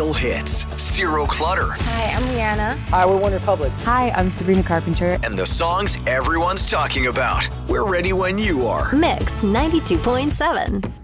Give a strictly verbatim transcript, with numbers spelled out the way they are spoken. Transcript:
real hits, zero clutter. Hi, I'm Rihanna. Hi, we're One Republic. Hi, I'm Sabrina Carpenter. And the songs everyone's talking about. We're ready when you are. Mix ninety-two point seven.